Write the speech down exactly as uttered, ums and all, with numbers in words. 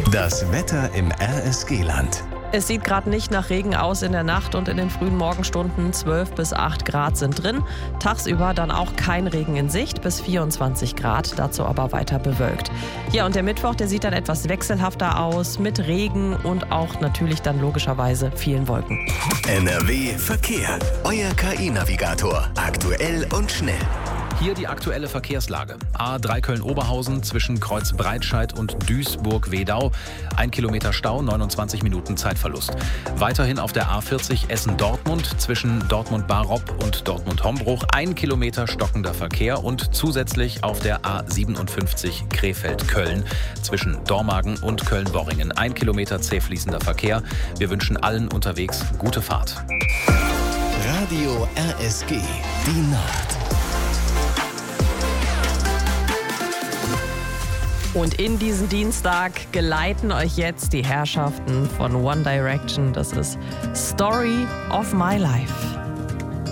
Das Wetter im R S G-Land. Es sieht gerade nicht nach Regen aus in der Nacht und in den frühen Morgenstunden. zwölf bis acht Grad sind drin. Tagsüber dann auch kein Regen in Sicht, bis vierundzwanzig Grad, dazu aber weiter bewölkt. Ja, und der Mittwoch, der sieht dann etwas wechselhafter aus, mit Regen und auch natürlich dann logischerweise vielen Wolken. N R W Verkehr. Euer K I-Navigator. Aktuell und schnell. Hier die aktuelle Verkehrslage. A drei Köln-Oberhausen zwischen Kreuz Breitscheid und Duisburg-Wedau. Ein Kilometer Stau, neunundzwanzig Minuten Zeitverlust. Weiterhin auf der A vierzig Essen-Dortmund zwischen Dortmund-Baropp und Dortmund-Hombruch. Ein Kilometer stockender Verkehr und zusätzlich auf der A siebenundfünfzig Krefeld-Köln zwischen Dormagen und Köln-Worringen. Ein Kilometer zäh fließender Verkehr. Wir wünschen allen unterwegs gute Fahrt. Radio R S G. Die Nacht. Und in diesen Dienstag geleiten euch jetzt die Herrschaften von One Direction. Das ist Story of My Life.